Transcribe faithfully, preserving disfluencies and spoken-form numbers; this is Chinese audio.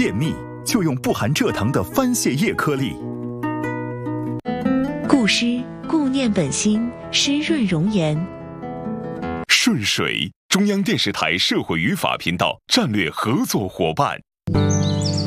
便秘，就用不含蔗糖的番泻叶颗粒。 固湿固念本心，湿润容颜。 顺水，中央电视台社会语法频道战略合作伙伴。